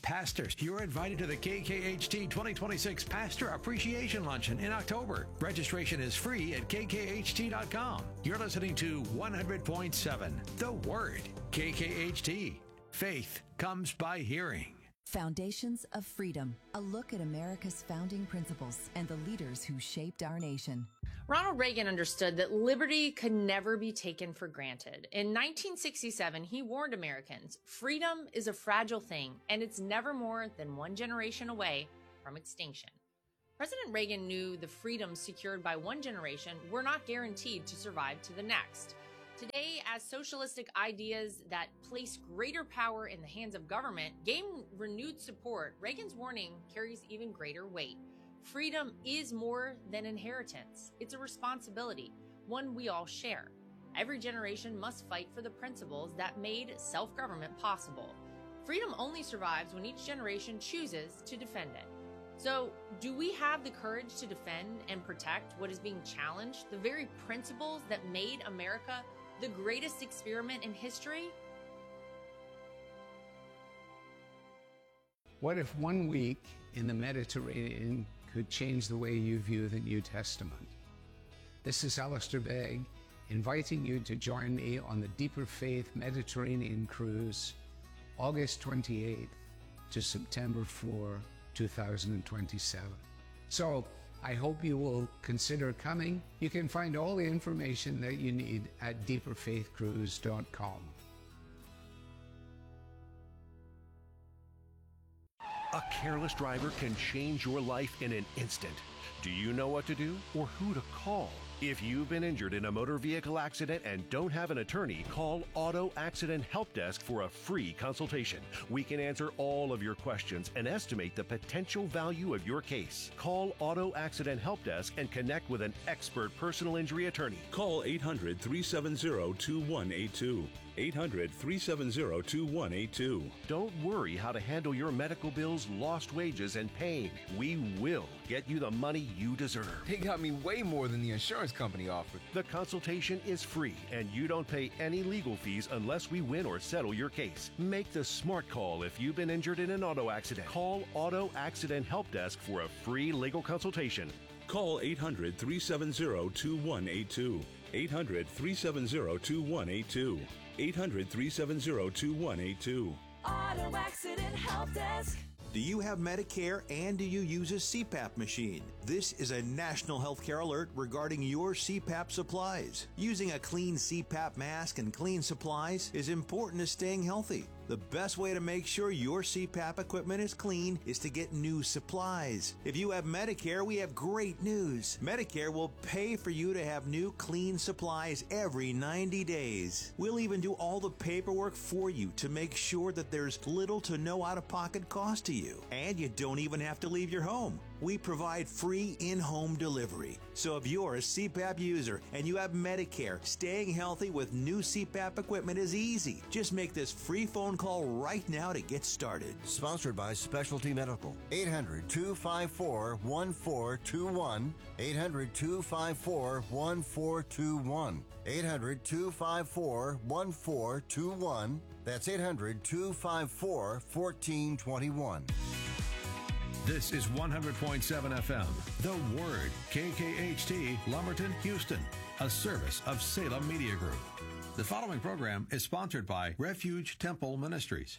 pastors, you're invited to the KKHT 2026 Pastor Appreciation Luncheon in October. Registration is free at kkht.com. You're listening to 100.7 The Word. KKHT. Faith comes by hearing. Foundations of Freedom, a look at America's founding principles and the leaders who shaped our nation. Ronald Reagan understood that liberty could never be taken for granted. In 1967, he warned Americans, freedom is a fragile thing, and it's never more than one generation away from extinction. President Reagan knew the freedoms secured by one generation were not guaranteed to survive to the next. Today, as socialistic ideas that place greater power in the hands of government gain renewed support, Reagan's warning carries even greater weight. Freedom is more than inheritance. It's a responsibility, one we all share. Every generation must fight for the principles that made self-government possible. Freedom only survives when each generation chooses to defend it. So, do we have the courage to defend and protect what is being challenged, the very principles that made America the greatest experiment in history? What if 1 week in the Mediterranean could change the way you view the New Testament? This is Alistair Begg, inviting you to join me on the Deeper Faith Mediterranean Cruise, August 28th to September 4, 2027. So, I hope you will consider coming. You can find all the information that you need at deeperfaithcruise.com. A careless driver can change your life in an instant. Do you know what to do or who to call? If you've been injured in a motor vehicle accident and don't have an attorney, call Auto Accident Help Desk for a free consultation. We can answer all of your questions and estimate the potential value of your case. Call Auto Accident Help Desk and connect with an expert personal injury attorney. Call 800-370-2182. 800-370-2182. Don't worry how to handle your medical bills, lost wages, and pain. We will get you the money you deserve. They got me way more than the insurance company offered. The consultation is free, and you don't pay any legal fees unless we win or settle your case. Make the smart call if you've been injured in an auto accident. Call Auto Accident Help Desk for a free legal consultation. Call 800-370-2182. 800-370-2182. 800-370-2182. Auto Accident Help Desk. Do you have Medicare and do you use a CPAP machine? This is a national healthcare alert regarding your CPAP supplies. Using a clean CPAP mask and clean supplies is important to staying healthy. The best way to make sure your CPAP equipment is clean is to get new supplies. If you have Medicare, we have great news. Medicare will pay for you to have new clean supplies every 90 days. We'll even do all the paperwork for you to make sure that there's little to no out-of-pocket cost to you. And you don't even have to leave your home. We provide free in-home delivery. So if you're a CPAP user and you have Medicare, staying healthy with new CPAP equipment is easy. Just make this free phone call right now to get started. Sponsored by Specialty Medical. 800-254-1421. 800-254-1421. 800-254-1421. That's 800-254-1421. This is 100.7 FM, The Word, KKHT, Lumberton, Houston, a service of Salem Media Group. The following program is sponsored by Refuge Temple Ministries.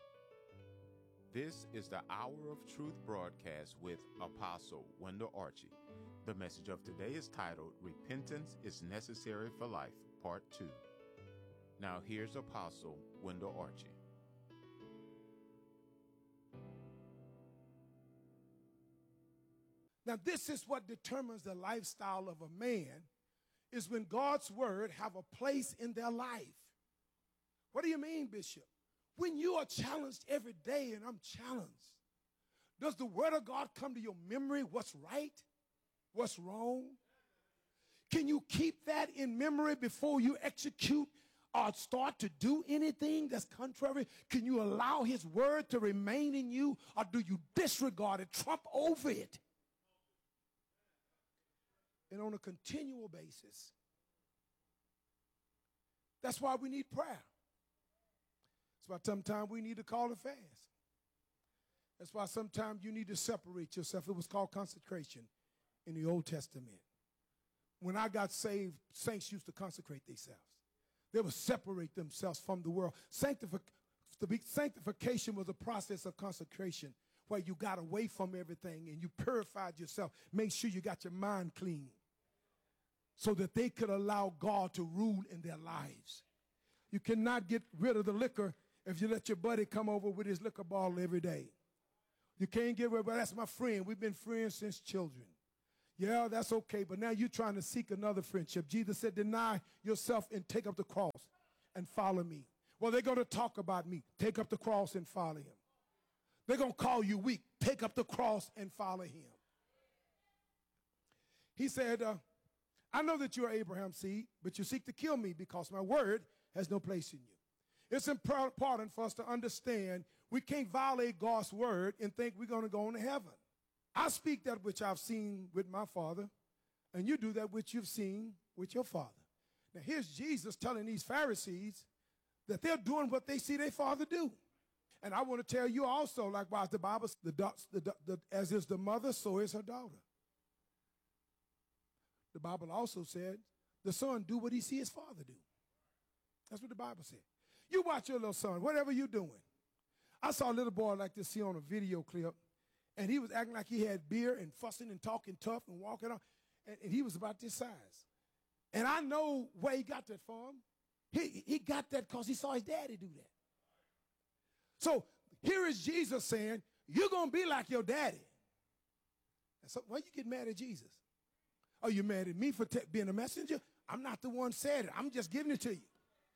This is the Hour of Truth broadcast with Apostle Wendell Archie. The message of today is titled, Repentance is Necessary for Life, Part 2. Now here's Apostle Wendell Archie. Now, this is what determines the lifestyle of a man, is when God's word have a place in their life. What do you mean, Bishop? When you are challenged every day, and I'm challenged, does the word of God come to your memory? What's right? What's wrong? Can you keep that in memory before you execute or start to do anything that's contrary? Can you allow his word to remain in you, or do you disregard it, trump over it? And on a continual basis. That's why we need prayer. That's why sometimes we need to call a fast. That's why sometimes you need to separate yourself. It was called consecration in the Old Testament. When I got saved, saints used to consecrate themselves. They would separate themselves from the world. Sanctification was a process of consecration where you got away from everything and you purified yourself. Make sure you got your mind clean so that they could allow God to rule in their lives. You cannot get rid of the liquor if you let your buddy come over with his liquor bottle every day. You can't get rid of it. That's my friend. We've been friends since children. Yeah, that's okay, but now you're trying to seek another friendship. Jesus said, deny yourself and take up the cross and follow me. Well, they're going to talk about me. Take up the cross and follow him. They're going to call you weak. Take up the cross and follow him. He said, I know that you are Abraham's seed, but you seek to kill me because my word has no place in you. It's important for us to understand we can't violate God's word and think we're going to go into heaven. I speak that which I've seen with my father, and you do that which you've seen with your father. Now, here's Jesus telling these Pharisees that they're doing what they see their father do. And I want to tell you also, likewise, the Bible, as is the mother, so is her daughter. The Bible also said the son do what he sees his father do. That's what the Bible said. You watch your little son, whatever you're doing. I saw a little boy like this here on a video clip, and he was acting like he had beer and fussing and talking tough and walking on, and he was about this size. And I know where he got that from. He got that because he saw his daddy do that. So here is Jesus saying, you're going to be like your daddy. And so why you get mad at Jesus? Are you mad at me for being a messenger? I'm not the one said it. I'm just giving it to you.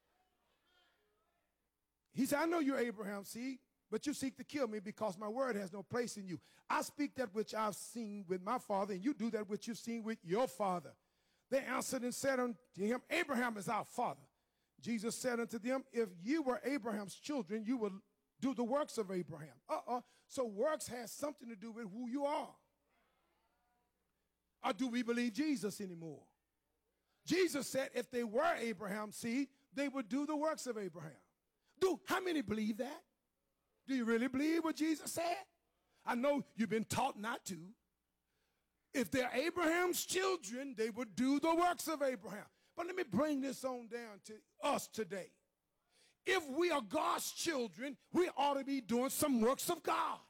He said, I know you're Abraham's seed, but you seek to kill me because my word has no place in you. I speak that which I've seen with my father, and you do that which you've seen with your father. They answered and said unto him, Abraham is our father. Jesus said unto them, if you were Abraham's children, you would do the works of Abraham. So works has something to do with who you are. Or do we believe Jesus anymore? Jesus said if they were Abraham's seed, they would do the works of Abraham. How many believe that? Do you really believe what Jesus said? I know you've been taught not to. If they're Abraham's children, they would do the works of Abraham. But let me bring this on down to us today. If we are God's children, we ought to be doing some works of God.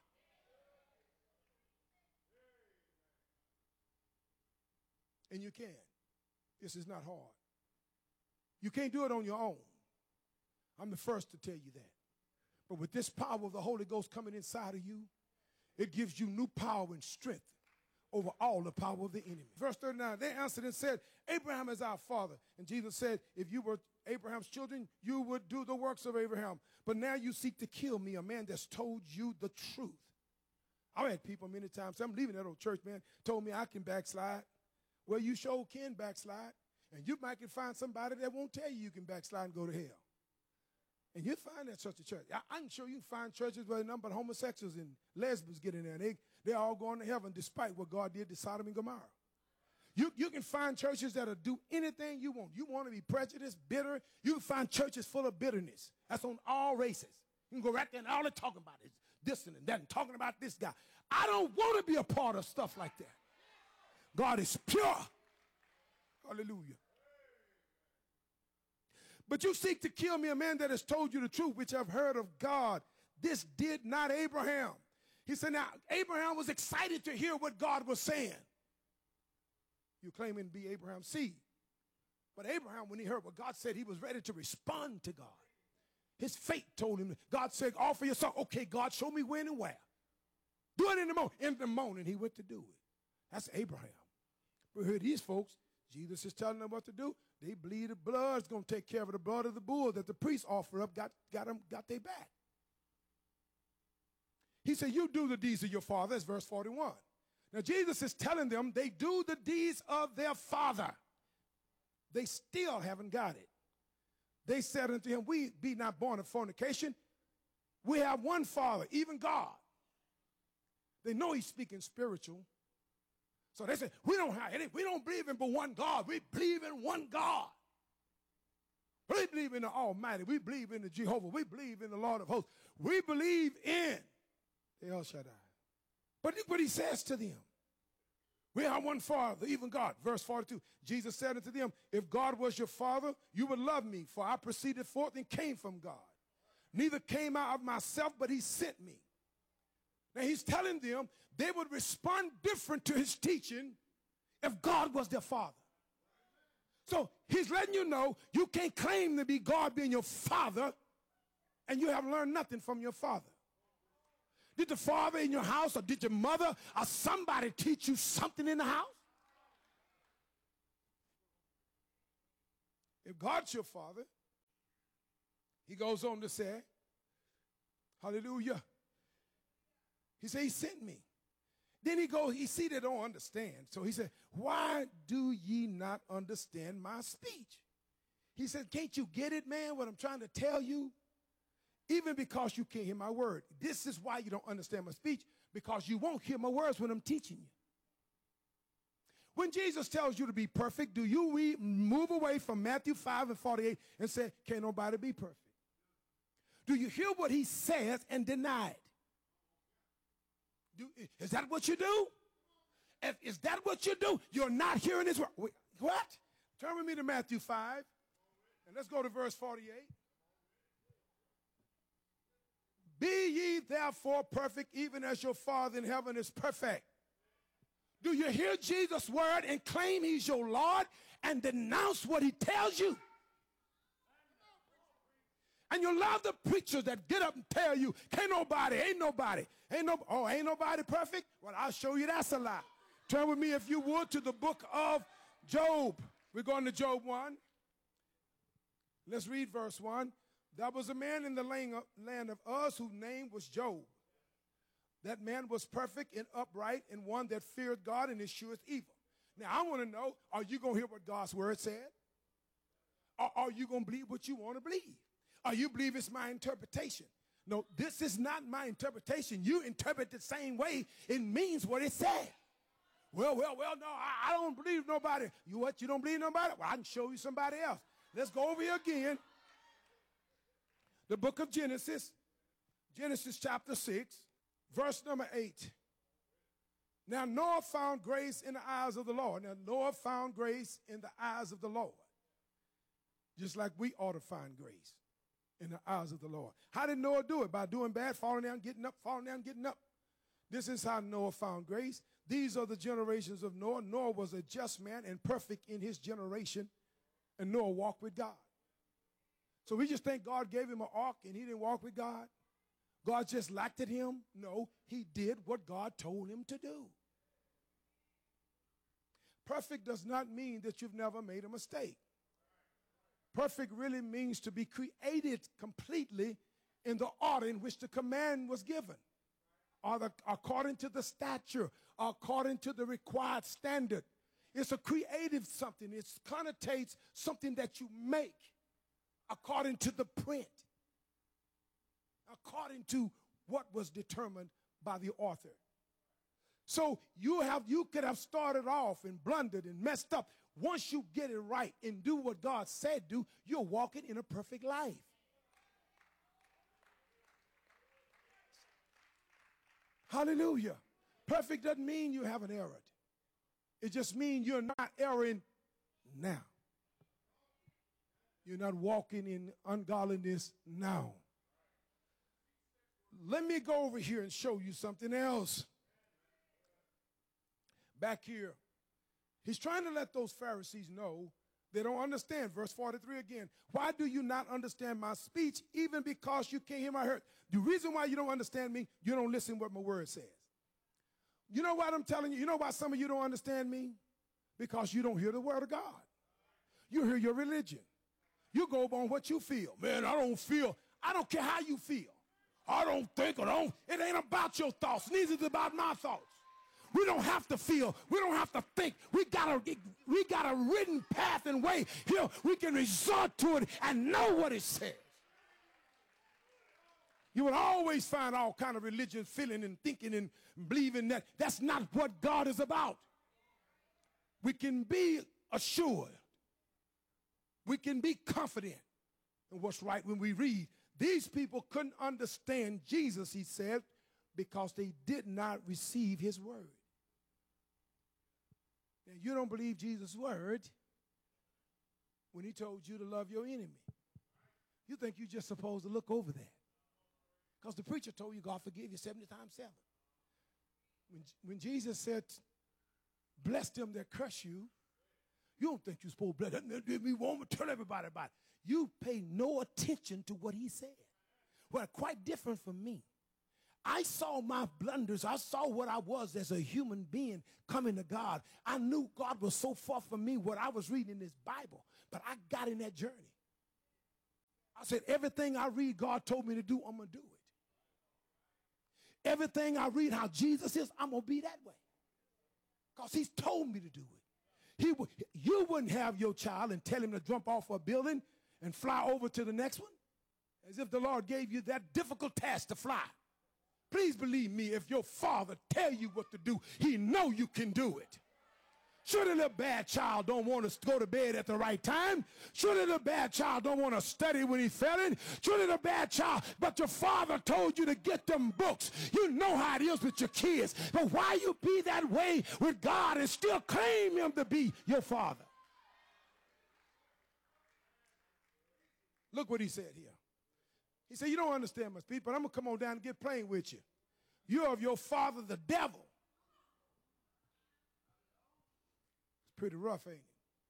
And you can. This is not hard. You can't do it on your own. I'm the first to tell you that. But with this power of the Holy Ghost coming inside of you, it gives you new power and strength over all the power of the enemy. Verse 39, they answered and said, Abraham is our father. And Jesus said, if you were Abraham's children, you would do the works of Abraham. But now you seek to kill me, a man that's told you the truth. I've had people many times, I'm leaving that old church, man, told me I can backslide. Well, you sure can backslide. And you might can find somebody that won't tell you can backslide and go to hell. And you find that such a church. I'm sure you can find churches where a number of homosexuals and lesbians get in there. And they're all going to heaven despite what God did to Sodom and Gomorrah. You can find churches that'll do anything you want. You want to be prejudiced, bitter. You can find churches full of bitterness. That's on all races. You can go right there and all they're talking about is this and that and talking about this guy. I don't want to be a part of stuff like that. God is pure. Hallelujah. But you seek to kill me, a man that has told you the truth, which I've heard of God. This did not Abraham. He said, now, Abraham was excited to hear what God was saying. You're claiming to be Abraham's seed. But Abraham, when he heard what God said, he was ready to respond to God. His faith told him, God said, offer your son. Okay, God, show me when and where. Do it in the morning. In the morning, he went to do it. That's Abraham. But here these folks, Jesus is telling them what to do. They bleed the blood. It's going to take care of the blood of the bull that the priest offered up, got their back. He said, you do the deeds of your father. That's verse 41. Now, Jesus is telling them they do the deeds of their father. They still haven't got it. They said unto him, we be not born of fornication. We have one Father, even God. They know he's speaking spiritual. So they said, we don't believe in but one God. We believe in one God. We believe in the Almighty. We believe in the Jehovah. We believe in the Lord of hosts. We believe in The El Shaddai. But look what he says to them. We have one Father, even God. Verse 42, Jesus said unto them, if God was your Father, you would love me, for I proceeded forth and came from God. Neither came I of myself, but he sent me. Now he's telling them they would respond different to his teaching if God was their Father. So he's letting you know you can't claim to be God being your Father and you have learned nothing from your Father. Did the father in your house or did your mother or somebody teach you something in the house? If God's your Father, he goes on to say, hallelujah. He said, he sent me. Then he see they don't understand. So he said, why do ye not understand my speech? He said, can't you get it, man, what I'm trying to tell you? Even because you can't hear my word. This is why you don't understand my speech, because you won't hear my words when I'm teaching you. When Jesus tells you to be perfect, do you move away from Matthew 5:48 and say, can't nobody be perfect? Do you hear what he says and deny it? Is that what you do? Is that what you do? You're not hearing his word. Wait, what? Turn with me to Matthew 5, and let's go to verse 48. Be ye therefore perfect, even as your Father in heaven is perfect. Do you hear Jesus' word and claim he's your Lord and denounce what he tells you? And you love the preachers that get up and tell you, ain't nobody perfect? Well, I'll show you that's a lie. Turn with me, if you would, to the book of Job. We're going to Job 1. Let's read verse 1. There was a man in the land of Uz whose name was Job. That man was perfect and upright and one that feared God and escheweth evil. Now, I want to know, are you going to hear what God's word said? Or are you going to believe what you want to believe? Or you believe it's my interpretation? No, this is not my interpretation. You interpret the same way. It means what it said. Well, no, I don't believe nobody. You what? You don't believe nobody? Well, I can show you somebody else. Let's go over here again. The book of Genesis, Genesis chapter 6, verse number 8. Now Noah found grace in the eyes of the Lord. Now Noah found grace in the eyes of the Lord. Just like we ought to find grace in the eyes of the Lord. How did Noah do it? By doing bad, falling down, getting up, falling down, getting up. This is how Noah found grace. These are the generations of Noah. Noah was a just man and perfect in his generation, and Noah walked with God. So we just think God gave him an ark and he didn't walk with God? God just lacked at him? No, he did what God told him to do. Perfect does not mean that you've never made a mistake. Perfect really means to be created completely in the order in which the command was given, or according to the stature, or according to the required standard. It's a creative something. It connotates something that you make according to the print, according to what was determined by the author. So you could have started off and blundered and messed up. Once you get it right and do what God said do, you're walking in a perfect life. Hallelujah. Perfect doesn't mean you haven't erred. It just means you're not erring now. You're not walking in ungodliness now. Let me go over here and show you something else. Back here, he's trying to let those Pharisees know they don't understand. Verse 43 again. Why do you not understand my speech, even because you can't hear my word? The reason why you don't understand me, you don't listen to what my word says. You know what I'm telling you? You know why some of you don't understand me? Because you don't hear the word of God. You hear your religion. You go on what you feel. Man, I don't feel. I don't care how you feel. I don't think or don't. It ain't about your thoughts. Neither is it about my thoughts. We don't have to feel. We don't have to think. We got a written path and way here. We can resort to it and know what it says. You will always find all kind of religion feeling and thinking and believing that. That's not what God is about. We can be assured. We can be confident in what's right when we read. These people couldn't understand Jesus, he said, because they did not receive his word. Now, you don't believe Jesus' word when he told you to love your enemy. You think you're just supposed to look over that. Because the preacher told you God forgive you 70 times 7. When Jesus said, bless them that curse you, you don't think you're supposed to bless them. We won't tell everybody about it. You pay no attention to what he said. Well, quite different from me. I saw my blunders. I saw what I was as a human being coming to God. I knew God was so far from me what I was reading in this Bible, but I got in that journey. I said, everything I read God told me to do, I'm going to do it. Everything I read how Jesus is, I'm going to be that way. Because he's told me to do it. You wouldn't have your child and tell him to jump off a building and fly over to the next one, as if the Lord gave you that difficult task to fly. Please believe me, if your father tell you what to do, he know you can do it. Surely the bad child don't want to go to bed at the right time. Surely the bad child don't want to study when he's failing. Surely the bad child, but your father told you to get them books. You know how it is with your kids. But why you be that way with God and still claim him to be your father? Look what he said here. He said, you don't understand much, Pete, but I'm going to come on down and get plain with you. You're of your father, the devil. It's pretty rough, ain't it?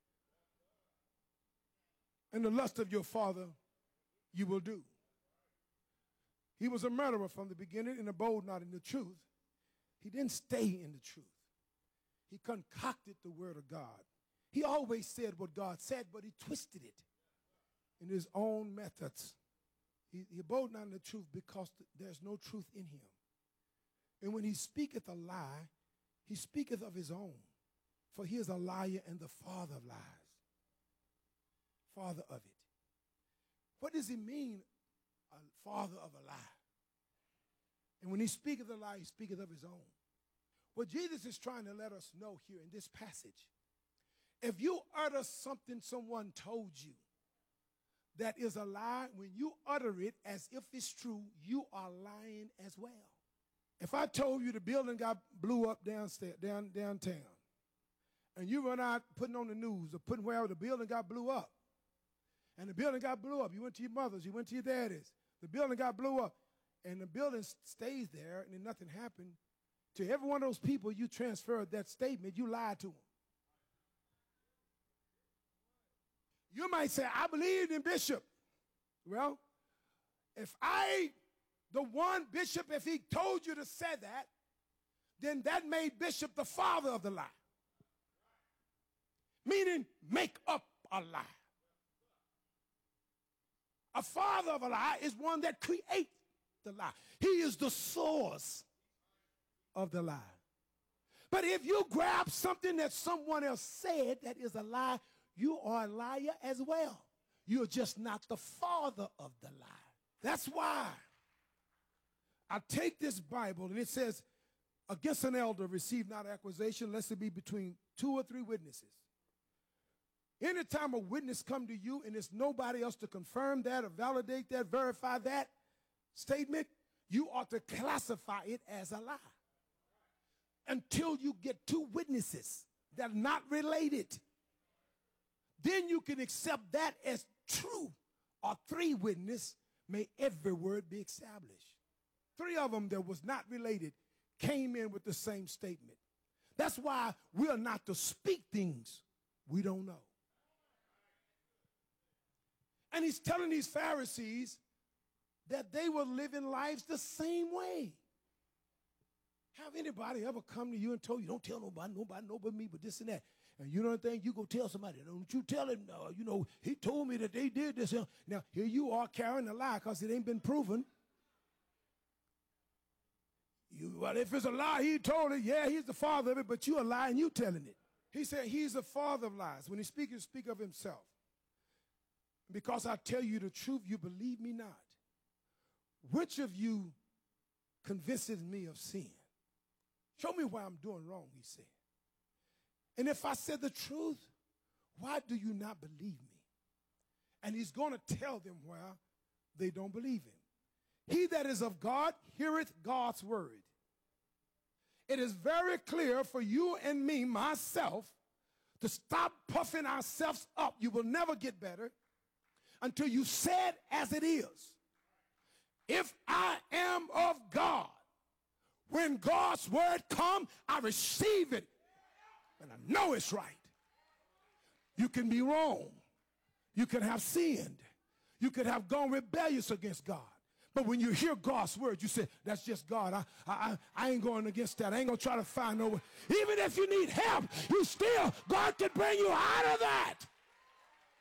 And the lust of your father you will do. He was a murderer from the beginning and abode not in the truth. He didn't stay in the truth. He concocted the word of God. He always said what God said, but he twisted it in his own methods. He abode not in the truth because there's no truth in him. And when he speaketh a lie, he speaketh of his own. For he is a liar and the father of lies. Father of it. What does he mean, a father of a lie? And when he speaketh a lie, he speaketh of his own. What Jesus is trying to let us know here in this passage, if you utter something someone told you that is a lie, when you utter it as if it's true, you are lying as well. If I told you the building got blew up downtown, and you run out putting on the news or putting wherever the building got blew up, and the building got blew up, you went to your mother's, you went to your daddy's, the building got blew up, and the building stays there and then nothing happened, to every one of those people you transferred that statement, you lied to them. You might say, I believed in Bishop. Well, if Bishop, if he told you to say that, then that made Bishop the father of the lie. Meaning, make up a lie. A father of a lie is one that creates the lie. He is the source of the lie. But if you grab something that someone else said that is a lie, you are a liar as well. You're just not the father of the lie. That's why I take this Bible and it says, against an elder receive not accusation, lest it be between 2 or 3 witnesses. Anytime a witness come to you and there's nobody else to confirm that or validate that, verify that statement, you ought to classify it as a lie. Until you get 2 witnesses that are not related. Then you can accept that as true. Or 3 witnesses, may every word be established. 3 of them that was not related came in with the same statement. That's why we are not to speak things we don't know. And he's telling these Pharisees that they were living lives the same way. Have anybody ever come to you and told you, don't tell nobody know but me, but this and that. And you don't think you go tell somebody, don't you tell him, he told me that they did this. Now, here you are carrying a lie because it ain't been proven. Well, if it's a lie, he told it, yeah, he's the father of it, but you're a lie and you telling it. He said he's the father of lies. When he speaks, he speaks of himself. Because I tell you the truth, you believe me not. Which of you convinces me of sin? Show me why I'm doing wrong, he said. And if I said the truth, why do you not believe me? And he's going to tell them why they don't believe him. He that is of God heareth God's word. It is very clear for you and me, myself, to stop puffing ourselves up. You will never get better until you say it as it is. If I am of God, when God's word comes, I receive it, and I know it's right. You can be wrong. You can have sinned. You could have gone rebellious against God. But when you hear God's word, you say, that's just God. I ain't going against that. I ain't going to try to find no way. Even if you need help, God can bring you out of that.